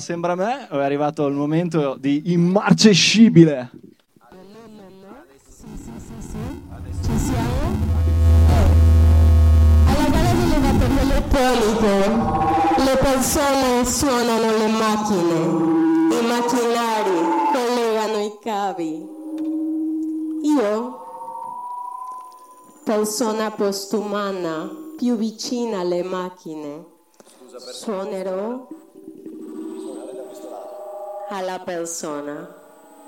sembra a me, o è arrivato il momento di immarcescibile? Ci siamo? Alla gara delle batterie elettroniche le persone suonano le macchine, i macchinari collegano i cavi. Io, persona postumana più vicina alle macchine, suonerò alla persona.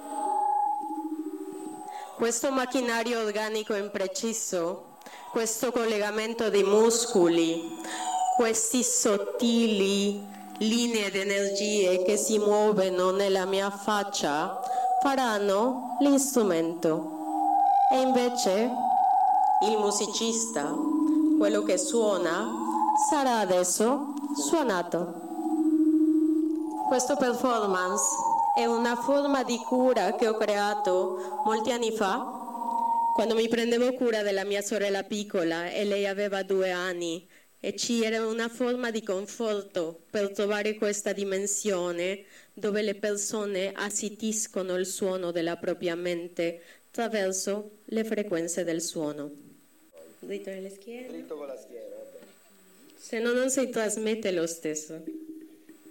Questo macchinario organico impreciso, questo collegamento di muscoli, questi sottili linee di energie che si muovono nella mia faccia faranno l'istrumento. E invece il musicista, quello che suona, sarà adesso suonato. Questa performance è una forma di cura che ho creato molti anni fa, quando mi prendevo cura della mia sorella piccola e lei aveva 2 anni, e ci era una forma di conforto per trovare questa dimensione dove le persone assistiscono il suono della propria mente attraverso le frequenze del suono. Dritto nelle schiene? Dritto con la schiena, vabbè. Se no non si trasmette lo stesso.